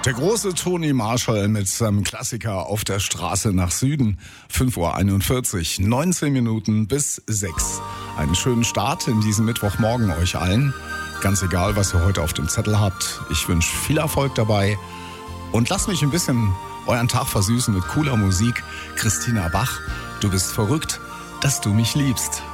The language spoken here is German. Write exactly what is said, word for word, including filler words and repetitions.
Der große Toni Marshall mit seinem Klassiker Auf der Straße nach Süden. fünf Uhr einundvierzig, neunzehn Minuten bis sechs. Einen schönen Start in diesem Mittwochmorgen euch allen. Ganz egal, was ihr heute auf dem Zettel habt. Ich wünsche viel Erfolg dabei. Und lasst mich ein bisschen euren Tag versüßen mit cooler Musik. Christina Bach, du bist verrückt, dass du mich liebst.